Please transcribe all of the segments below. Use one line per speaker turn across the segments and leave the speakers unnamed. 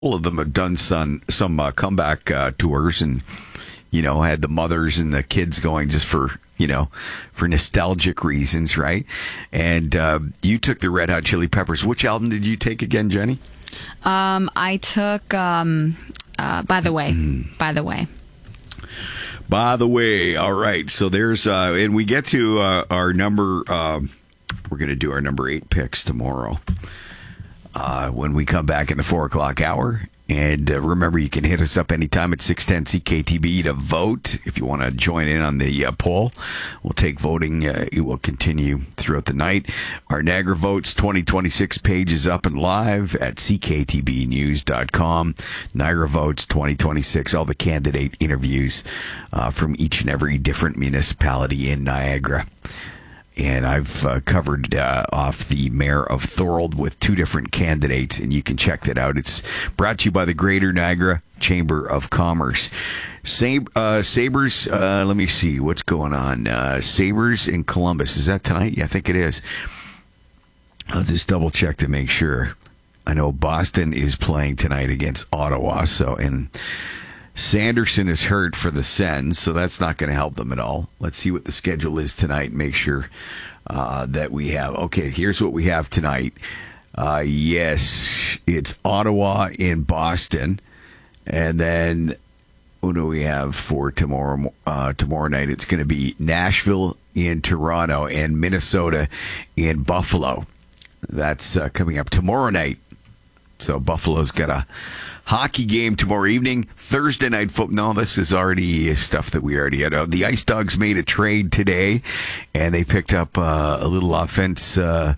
All of them have done some comeback tours, and had the mothers and the kids going just for nostalgic reasons, right? And you took the Red Hot Chili Peppers. Which album did you take again, Jenny?
I took By the Way. By the Way.
By the way, all right. So there's, and we get to our number. We're going to do our number 8 picks tomorrow when we come back in the 4 o'clock hour. And remember, you can hit us up anytime at 610 CKTB to vote if you want to join in on the poll. We'll take voting. It will continue throughout the night. Our Niagara Votes 2026 page is up and live at cktbnews.com. Niagara Votes 2026, all the candidate interviews from each and every different municipality in Niagara. And I've covered off the mayor of Thorold with 2 different candidates, and you can check that out. It's brought to you by the Greater Niagara Chamber of Commerce. Sabres, let me see what's going on. Sabres in Columbus. Is that tonight? Yeah, I think it is. I'll just double check to make sure. I know Boston is playing tonight against Ottawa, and Sanderson is hurt for the Sens, so that's not going to help them at all. Let's see what the schedule is tonight. Make sure that we have. Okay, here's what we have tonight. Yes, it's Ottawa in Boston, and then what do we have for tomorrow? Tomorrow night, it's going to be Nashville in Toronto and Minnesota in Buffalo. That's coming up tomorrow night. So Buffalo's got a hockey game tomorrow evening. Thursday night football. No, this is already stuff that we already had. The Ice Dogs made a trade today, and they picked up a little offensive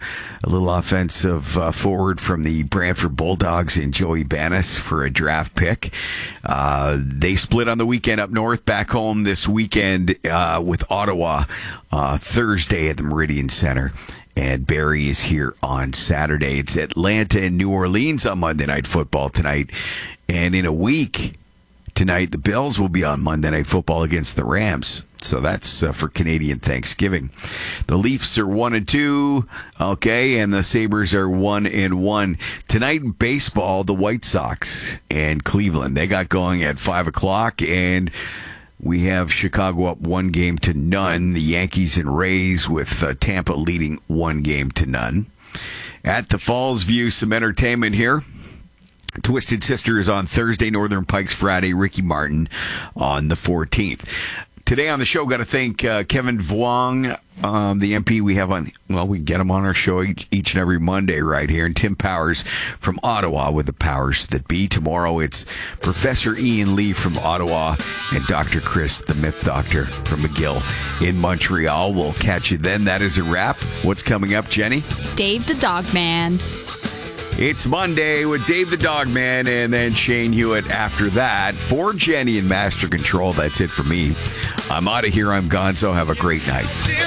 forward from the Brantford Bulldogs in Joey Banis for a draft pick. They split on the weekend up north, back home this weekend with Ottawa Thursday at the Meridian Center. And Barrie is here on Saturday. It's Atlanta and New Orleans on Monday Night Football tonight. And in a week tonight, the Bills will be on Monday Night Football against the Rams. So that's for Canadian Thanksgiving. The Leafs are 1-2, okay, and the Sabres are 1-1. Tonight in baseball, the White Sox and Cleveland, they got going at 5 o'clock, and we have Chicago up 1-0. The Yankees and Rays with Tampa leading 1-0. At the Falls View, some entertainment here. Twisted Sisters on Thursday, Northern Pikes Friday, Ricky Martin on the 14th. Today on the show, got to thank Kevin Vuong, the MP we have on, we get him on our show each and every Monday right here, and Tim Powers from Ottawa with the powers that be. Tomorrow it's Professor Ian Lee from Ottawa and Dr. Chris, the Myth Doctor from McGill in Montreal. We'll catch you then. That is a wrap. What's coming up, Jenny?
Dave the Dogman.
It's Monday with Dave the Dogman and then Shane Hewitt after that. For Jenny and Master Control, that's it for me. I'm out of here. I'm Gonzo. Have a great night.